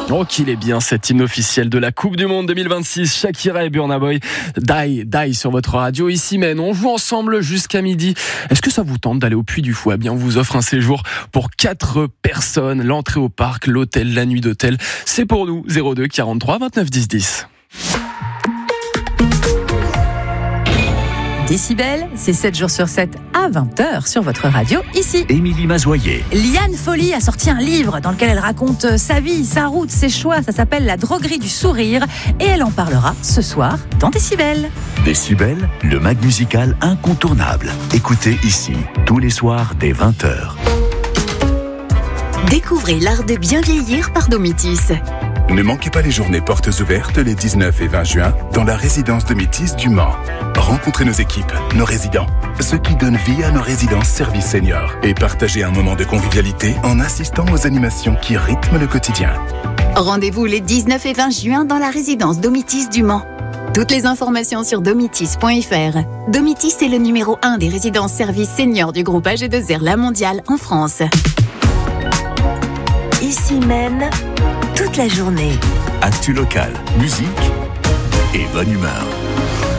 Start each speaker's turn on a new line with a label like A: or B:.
A: Oh, qu'il est bien cet hymne officiel de la Coupe du Monde 2026. Shakira et Burna Boy, Die sur votre radio. Ici Maine, on joue ensemble jusqu'à midi. Est-ce que ça vous tente d'aller au Puy du Fou ? Eh bien, on vous offre un séjour pour 4 personnes. L'entrée au parc, l'hôtel, la nuit d'hôtel. C'est pour nous. 02 43 29 10 10.
B: Décibel, c'est 7 jours sur 7 à 20h sur votre radio, ici.
C: Émilie Mazoyer.
B: Liane Folly a sorti un livre dans lequel elle raconte sa vie, sa route, ses choix. Ça s'appelle La droguerie du sourire et elle en parlera ce soir dans Décibel.
C: Décibel, le mag musical incontournable. Écoutez ici, tous les soirs dès 20h.
D: Découvrez l'art de bien vieillir par Domitis.
E: Ne manquez pas les journées portes ouvertes les 19 et 20 juin dans la résidence Domitis du Mans. Rencontrez nos équipes, nos résidents, ceux qui donnent vie à nos résidences services seniors et partagez un moment de convivialité en assistant aux animations qui rythment le quotidien.
D: Rendez-vous les 19 et 20 juin dans la résidence Domitis du Mans. Toutes les informations sur domitis.fr. Domitis est le numéro 1 des résidences services seniors du groupe AG2R La Mondiale en France.
F: Ici Maine, toute la journée.
C: Actu local, musique et bonne humeur.